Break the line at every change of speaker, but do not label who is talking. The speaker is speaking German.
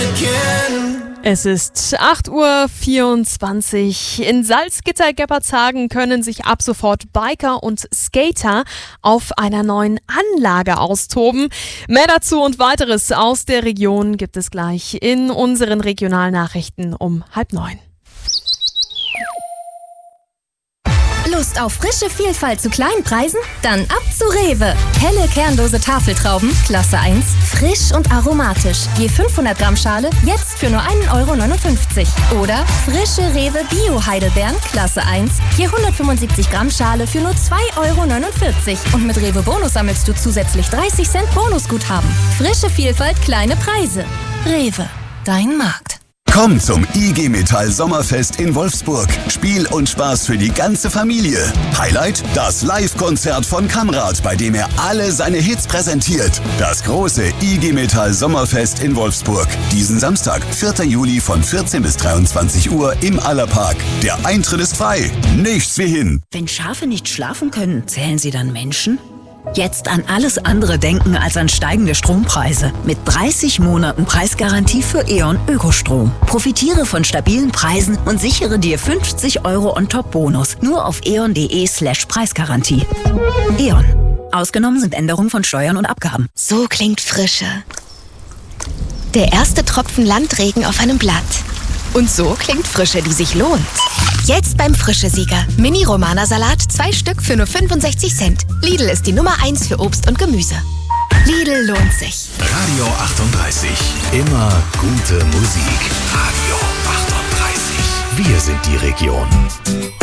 Es ist 8:24 Uhr. In Salzgitter-Geppertshagen können sich ab sofort Biker und Skater auf einer neuen Anlage austoben. Mehr dazu und weiteres aus der Region gibt es gleich in unseren Regionalnachrichten um 8:30.
Lust auf frische Vielfalt zu kleinen Preisen? Dann ab zu Rewe. Helle kernlose Tafeltrauben, Klasse 1, frisch und aromatisch. Je 500 Gramm Schale, jetzt für nur 1,59 €. Oder frische Rewe Bio-Heidelbeeren, Klasse 1, je 175 Gramm Schale für nur 2,49 €. Und mit Rewe Bonus sammelst du zusätzlich 30 Cent Bonusguthaben. Frische Vielfalt, kleine Preise. Rewe, dein Markt.
Komm zum IG Metall Sommerfest in Wolfsburg. Spiel und Spaß für die ganze Familie. Highlight: das Live-Konzert von Kamrat, bei dem er alle seine Hits präsentiert. Das große IG Metall Sommerfest in Wolfsburg. Diesen Samstag, 4. Juli von 14 bis 23 Uhr im Allerpark. Der Eintritt ist frei. Nichts wie hin.
Wenn Schafe nicht schlafen können, zählen sie dann Menschen? Jetzt an alles andere denken als an steigende Strompreise. Mit 30 Monaten Preisgarantie für E.ON Ökostrom. Profitiere von stabilen Preisen und sichere dir 50 € on-top-Bonus. Nur auf eon.de/Preisgarantie. E.ON. Ausgenommen sind Änderungen von Steuern und Abgaben.
So klingt Frische. Der erste Tropfen Landregen auf einem Blatt. Und so klingt Frische, die sich lohnt. Jetzt beim Frische-Sieger. Mini-Romana-Salat, 2 Stück für nur 65 Cent. Lidl ist die Nummer 1 für Obst und Gemüse. Lidl lohnt sich.
Radio 38. Immer gute Musik. Radio 38. Wir sind die Region.